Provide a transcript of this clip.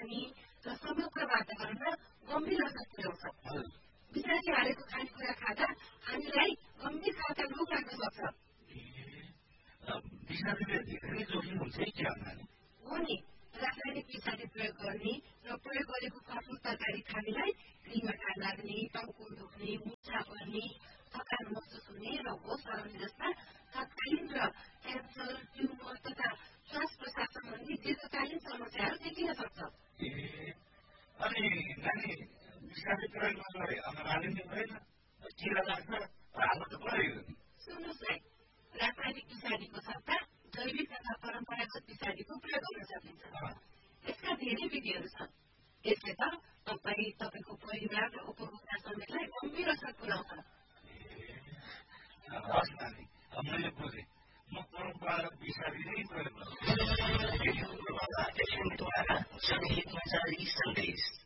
पनि र समग्र वातावरणमा गम्भीर असर पुर्याउँछ। विषादी हालेको खानेकुरा खाँदा हामीलाई गम्भीर खालका रोग लाग्न सक्छ। विषादीले धेरै जोखिम हुन्छ कि हो नि, रासायनिक विषादी प्रयोग गर्ने र प्रयोग गरेको कठोर तरकारी खानेलाई रिङ्गटा लाग्ने, टाउको दुख्ने, मुसा पर्ने, थकान महसुस हुने र होस हराउने जस्ता तत्कालीन र क्यान्सर, ट्युमर तथा श्वास प्रश्वास सम्बन्धी दीर्घकालीन समस्याहरू देखिन सक्छ। अनि नानी विषादी प्रयोग नगरे अन्नबाली नै हुँदैन, किरा लाग्छ र हाल्नु त पऱ्यो नि। सुन्नुहोस् है, रासायनिक विषादीको सट्टा जैविक तथा परम्परागत विषादीको प्रयोग गर्न सकिन्छ। यसका धेरै विधिहरू छन्। यसले त तपाईको परिवार र उपभोक्ता समेतलाई गम्भीर असर पुर्याउँछ। हस् नानी, मैले बुझेँ। म परम्परागत विषादी नै प्रयोग गर्छु। जनहितमा जारी सन्देश।